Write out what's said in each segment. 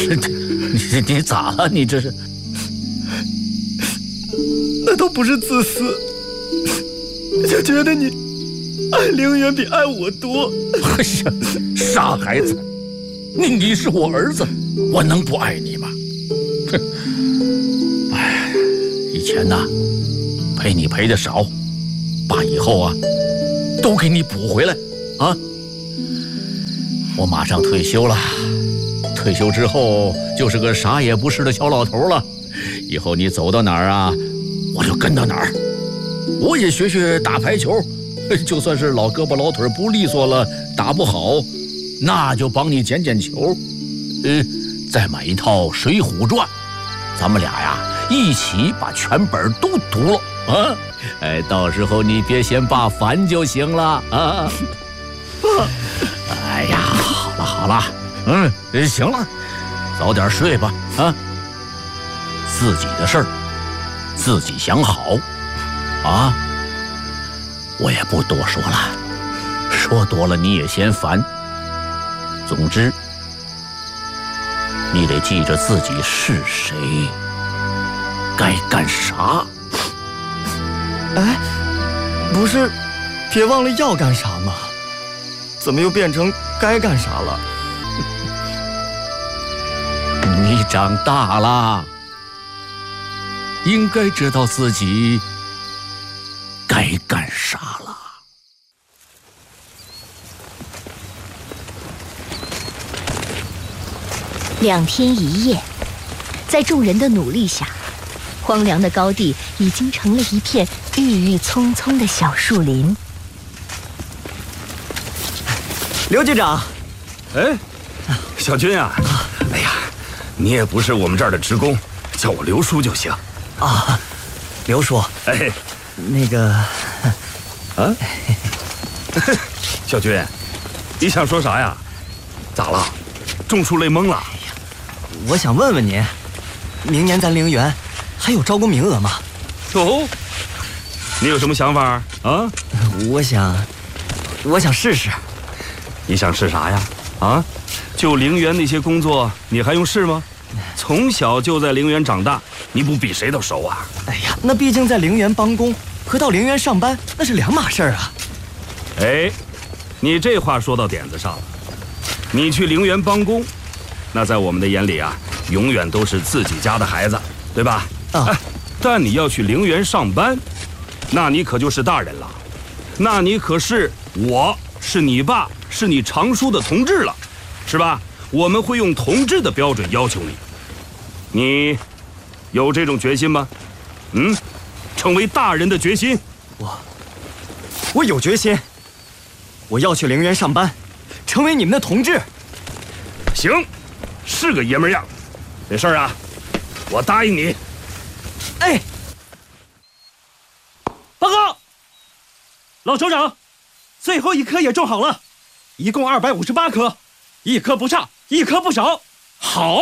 你咋了？你这是？ 那都不是自私，就觉得你爱凌渊比爱我多。 哎呀，傻孩子，你是我儿子，我能不爱你吗？哼！哎，以前呐，陪你陪的少，爸以后啊，都给你补回来啊！我马上退休了，退休之后就是个啥也不是的小老头了。以后你走到哪儿啊，我就跟到哪儿。我也学学打排球，就算是老胳膊老腿不利索了，打不好，那就帮你捡捡球。再买一套《水浒传》，咱们俩呀一起把全本都读了啊！哎，到时候你别嫌爸烦就行了啊！ 爸， 哎呀，好了，行了，早点睡吧啊！自己的事儿自己想好啊！我也不多说了，说多了你也嫌烦。总之，你得记着自己是谁，该干啥。 哎，不是，别忘了要干啥吗？怎么又变成该干啥了？ 你长大了，应该知道自己该干啥了。 2天1夜，在众人的努力下，荒凉的高地已经成了一片郁郁葱葱的小树林。 刘局长， 哎，小军啊，哎呀，你也不是我们这儿的职工，叫我刘叔就行。 啊，刘叔， 哎， 那个， 啊，小军，你想说啥呀？咋了？种树累懵了？ 我想问问您，明年咱陵园还有招工名额吗？ 哦，你有什么想法啊？ 我想试试。 你想试啥呀？啊，就陵园那些工作，你还用试吗？从小就在陵园长大，你不比谁都熟啊？ 哎呀，那毕竟在陵园帮工和到陵园上班那是两码事儿啊。 哎，你这话说到点子上了。你去陵园帮工，那在我们的眼里啊，永远都是自己家的孩子，对吧？ 啊， 哎，但你要去陵园上班，那你可就是大人了，那你可是我是你爸是你常叔的同志了，是吧？我们会用同志的标准要求你，你有这种决心吗？成为大人的决心？ 我有决心，我要去陵园上班，成为你们的同志。 行，是个爷们样，这事儿啊，我答应你。 哎， 报告，老首长，最后一棵也种好了，一共258棵，一棵不差，一棵不少。 好，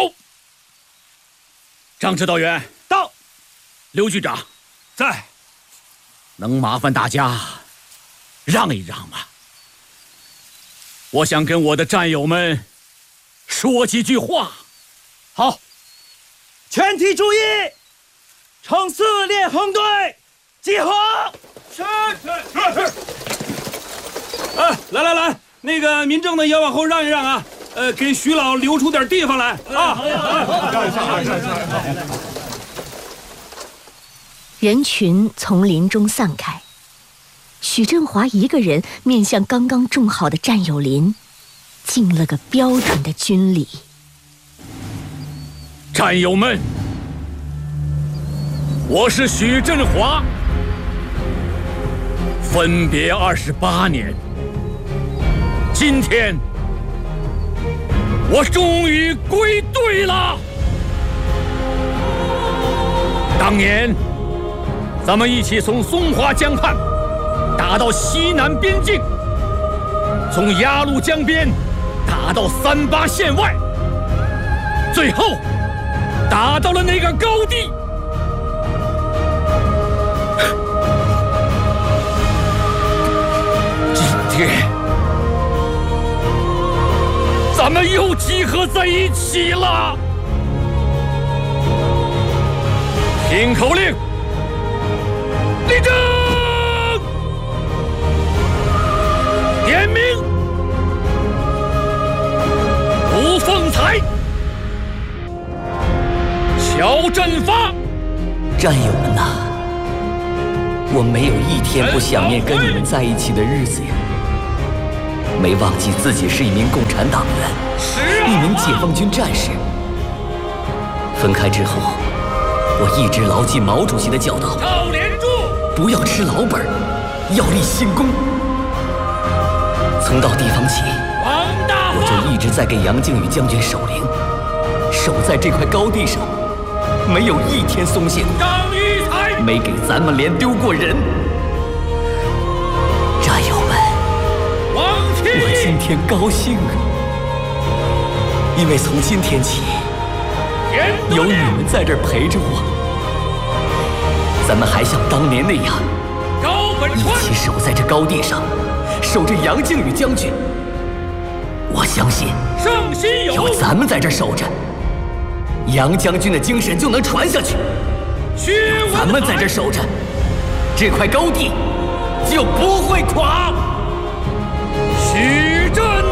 张指导员到， 刘局长在， 能麻烦大家让一让吗？我想跟我的战友们说几句话。 好，全体注意，呈4列横队，集合。是。来，那个民政的也往后让一让啊，给徐老留出点地方来啊。 人群从林中散开，许振华一个人面向刚刚种好的战友林，敬了个标准的军礼。 战友们，我是许振华，分别28年，今天我终于归队了。当年咱们一起从松花江畔打到西南边境，从鸭绿江边打到38县外，最后打到了那个高地。今天咱们又集合在一起了。 听口令，立正，点名。吴凤才，乔振发。 战友们呐，我没有一天不想念跟你们在一起的日子呀。没忘记自己是一名共产党员，一名解放军战士。分开之后，我一直牢记毛主席的教导：不要吃老本，要立新功。从到地方起，我就一直在给杨靖宇将军守灵，守在这块高地上，没有一天松懈过，没给咱们连丢过人。战友们，我今天高兴啊，因为从今天起，有你们在这儿陪着我，咱们还像当年那样，一起守在这高地上，守着杨靖宇将军。我相信，有咱们在这守着，杨将军的精神就能传下去。咱们在这守着，这块高地就不会垮。 许振